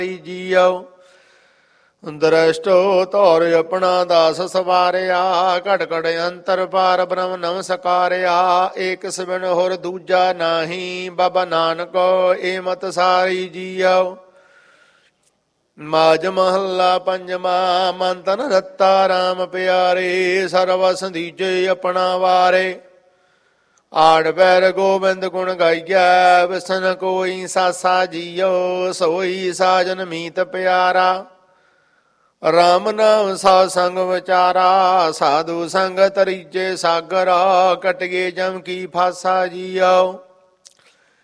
ਜੀਉ ਦ੍ਰਸ਼ਟੋ ਧੌਰ ਆਪਣਾ ਦਾਸ ਸਵਾਰਿਆ ਘਟ ਘਟ ਅੰਤਰ ਪਾਰ ਬ੍ਰਹਮ ਨਮਸਕਾਰਿਆ ਏਕ ਸਿਵਨ ਹੋਰ ਦੂਜਾ ਨਾਹੀ ਬਾਬਾ ਨਾਨਕ ਏ ਮਤ ਸਾਰੀ ਜੀਉ ਮਾਝ ਮਹੱਲਾ ਪੰਜਵਾ ਮਨ ਤਨ ਰਤਾ ਰਾਮ ਪਿਆਰੇ ਸਰਵਸ ਦੀਜੇ ਆਪਣਾ ਵਾਰੇ ਆੜ ਪੈਰ ਗੋਬਿੰਦ ਗੁਣ ਗਾਈਐ ਵਿਸਨ ਕੋਈ ਸਾਸਾ ਜੀਓ ਸੋਈ ਸਾਜਨ ਮੀਤ ਪਿਆਰਾ ਰਾਮ ਨਾਮ ਸਾਧ ਸੰਗ ਵਿਚਾਰਾ ਸਾਧੂ ਸੰਗ ਤਰੀਜੇ ਸਾਗਰ ਕਟਗੇ ਜਮ ਕੀ ਫਾਸਾ ਜੀਓ